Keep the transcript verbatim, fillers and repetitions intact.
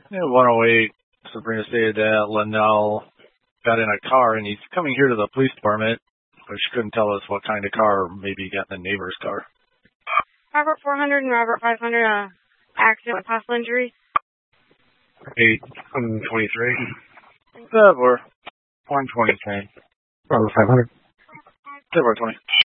Yeah, one oh eight, Sabrina stated that Linnell got in a car and he's coming here to the police department, but she couldn't tell us what kind of car, or maybe he got in the neighbor's car. Robert four hundred and Robert five hundred, uh, accident with possible injury. eight one twenty-three. That were one twenty-three. Robert five hundred. That were twenty.